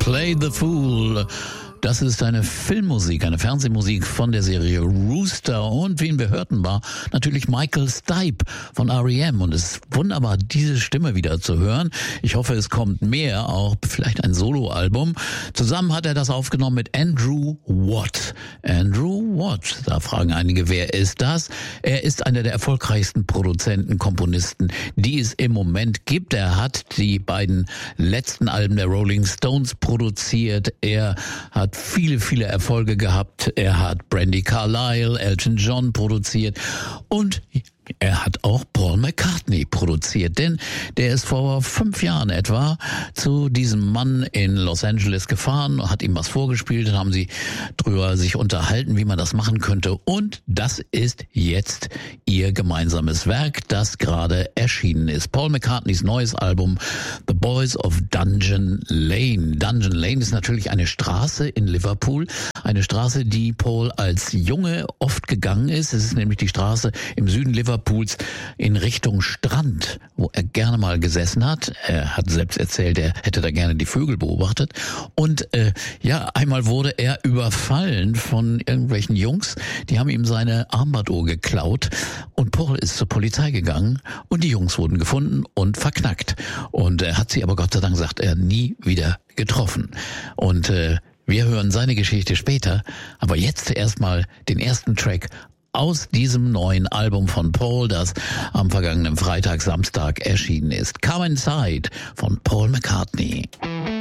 Play the Fool. Das ist eine Filmmusik, eine Fernsehmusik von der Serie Rooster. Und wen wir hörten, war natürlich Michael Stipe von R.E.M. Und es ist wunderbar, diese Stimme wieder zu hören. Ich hoffe, es kommt mehr, auch vielleicht ein Soloalbum. Zusammen hat er das aufgenommen mit Andrew Watt. Andrew Watt, da fragen einige, wer ist das? Er ist einer der erfolgreichsten Produzenten, Komponisten, die es im Moment gibt. Er hat die beiden letzten Alben der Rolling Stones produziert. Er hat viele Erfolge gehabt. Er hat Brandi Carlile, Elton John produziert und er hat auch Paul McCartney produziert, denn der ist vor 5 Jahren etwa zu diesem Mann in Los Angeles gefahren, hat ihm was vorgespielt, dann haben sie drüber sich unterhalten, wie man das machen könnte, und das ist jetzt ihr gemeinsames Werk, das gerade erschienen ist. Paul McCartneys neues Album The Boys of Dungeon Lane. Dungeon Lane ist natürlich eine Straße in Liverpool, eine Straße, die Paul als Junge oft gegangen ist. Es ist nämlich die Straße im Süden Liverpools in Richtung Strand, wo er gerne mal gesessen hat. Er hat selbst erzählt, er hätte da gerne die Vögel beobachtet. Und einmal wurde er überfallen von irgendwelchen Jungs. Die haben ihm seine Armbanduhr geklaut. Und Paul ist zur Polizei gegangen und die Jungs wurden gefunden und verknackt. Und er hat sie aber, Gott sei Dank, sagt er, nie wieder getroffen. Und wir hören seine Geschichte später. Aber jetzt erstmal den ersten Track aus diesem neuen Album von Paul, das am vergangenen Freitag, Samstag erschienen ist. Come Inside von Paul McCartney.